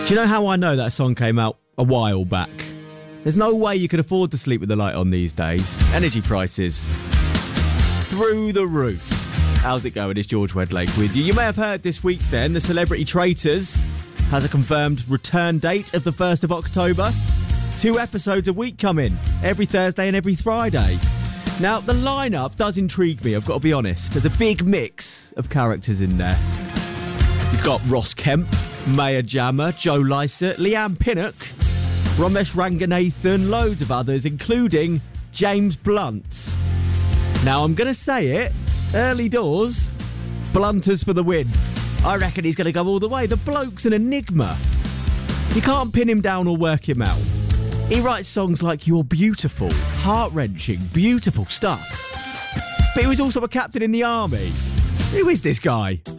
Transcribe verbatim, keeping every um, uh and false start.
Do you know how I know that song came out a while back? There's no way you could afford to sleep with the light on these days. Energy prices through the roof. How's it going? It's George Wedlake with you. You may have heard this week then, the Celebrity Traitors has a confirmed return date of the first of October. Two episodes a week coming, every Thursday and every Friday. Now, the lineup does intrigue me, I've got to be honest. There's a big mix of characters in there. You've got Ross Kemp, Maya Jama, Joe Lycett, Leanne Pinnock, Ramesh Ranganathan, loads of others, including James Blunt. Now, I'm going to say it, early doors, Blunters for the win. I reckon he's going to go all the way. The bloke's an enigma. You can't pin him down or work him out. He writes songs like You're Beautiful, heart-wrenching, beautiful stuff. But he was also a captain in the army. Who is this guy?